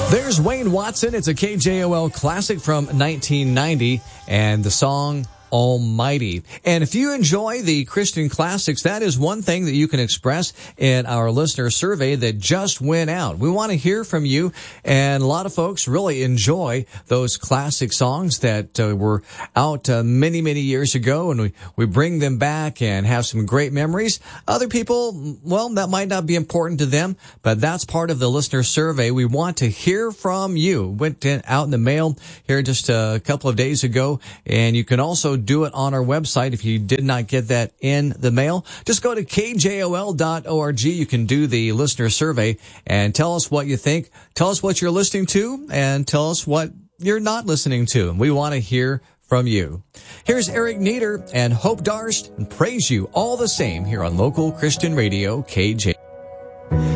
There's Wayne Watson. It's a KJOL classic from 1990, and the song Almighty. And if you enjoy the Christian classics, that is one thing that you can express in our listener survey that just went out. We want to hear from you, and a lot of folks really enjoy those classic songs that were out many, many years ago, and we bring them back and have some great memories. Other people, well, that might not be important to them, but that's part of the listener survey. We want to hear from you. Went out in the mail here just a couple of days ago, and you can also do it on our website if you did not get that in the mail. Just go to kjol.org. You can do the listener survey and tell us what you think. Tell us what you're listening to and tell us what you're not listening to. And we want to hear from you. Here's Eric Nieder and Hope Darst, and Praise You All the Same here on Local Christian Radio, KJ.